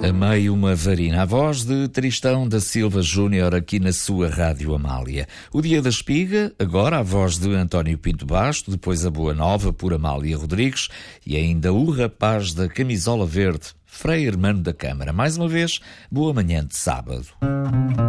Amei uma varina, a voz de Tristão da Silva Júnior aqui na sua Rádio Amália. O Dia da Espiga, agora a voz de António Pinto Basto, depois a Boa Nova por Amália Rodrigues e ainda o rapaz da camisola verde, Frei Hermano da Câmara. Mais uma vez, boa manhã de sábado.